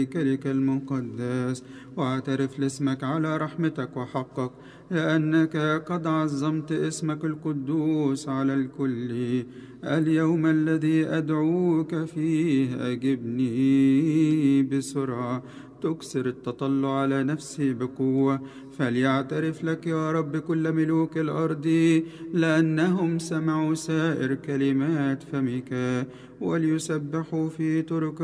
هيكلك المقدس، واعترف لاسمك على رحمتك وحقك، لأنك قد عظمت اسمك القدوس على الكل. اليوم الذي أدعوك فيه أجبني بسرعة، تكسر التطلع على نفسي بقوة. فليعترف لك يا رب كل ملوك الأرض، لأنهم سمعوا سائر كلمات فمك، وليسبحوا في طرق